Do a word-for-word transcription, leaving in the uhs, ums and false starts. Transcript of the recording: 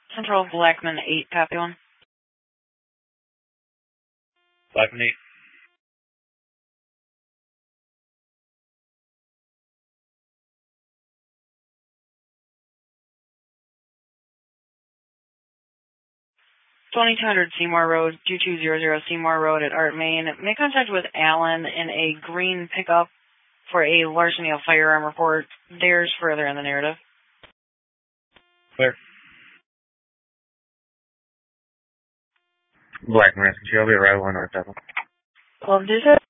Central Blackman eight, copy one. Blackman eight. twenty-two hundred Seymour Road, two two zero zero Seymour Road at Art, Maine. Make contact with Alan in a green pickup for a larceny of firearm report. There's further in the narrative. Clear. Blackman, I'll be arrival on North Devil. twelve digit.